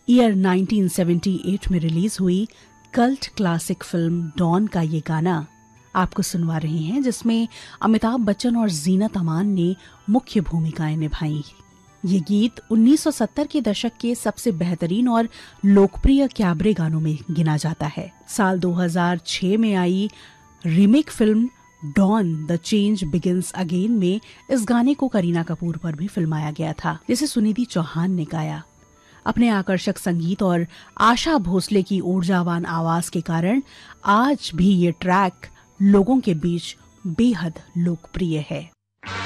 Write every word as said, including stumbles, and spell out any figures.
Year nineteen seventy eight में release हुई cult classic film don का ये गाना आपको सुनवा रहे हैं, जिसमें अमिताभ बच्चन और जीनत अमान ने मुख्य भूमिकाएं निभाई। ये गीत उन्नीस सौ सत्तर के दशक के सबसे बेहतरीन और लोकप्रिय कैबरे गानों में गिना जाता है। साल दो हज़ार छह में आई remake film don the change begins again में इस गाने को करीना कपूर पर भी फिल्माया गया था, जिसे सुनिधि चौहान ने गाया। अपने आकर्षक संगीत और आशा भोसले की ऊर्जावान आवाज के कारण आज भी ये ट्रैक लोगों के बीच बेहद लोकप्रिय है।